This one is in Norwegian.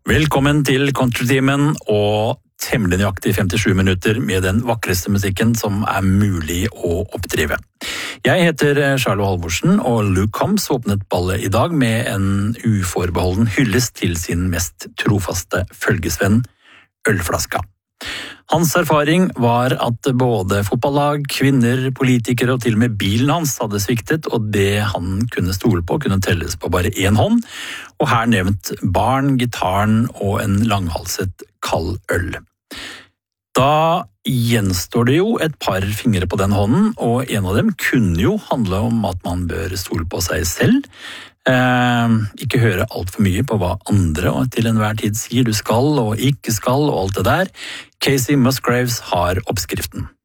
Velkommen til Countrytimen og temmelig nøyaktig 57 minutter med den vakreste musikken som mulig å oppdrive. Jeg heter Charlo Halvorsen, og Luke Combs åpnet ballet i dag med en uforbeholden hyllest til sin mest trofaste følgesvenn, ølflaska. Hans erfaring var at både fotballag, kvinner, politikere og til og med bilen hans hadde sviktet, og det han kunne stole på kunne telles på bare én hånd, og her nevnt barn, gitaren og en langhalset kald øl. Da gjenstår det jo et par fingre på den hånden, og en av dem kunne jo handle om at man bør stole på seg selv, ikke høre alt for mye på hva andre og til enhver tid sier du skal og ikke skal og alt det der. Casey Musgraves har oppskriften.